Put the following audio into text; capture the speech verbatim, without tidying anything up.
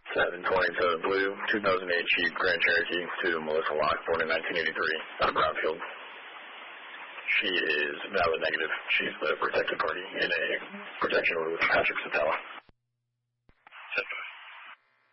seven twenty to blue, two thousand eight Jeep Grand Cherokee to Melissa Locke, born in nineteen eighty-three, out of Brownfield. She is valid negative. She's the protected party in a protection order with Patrick Satella.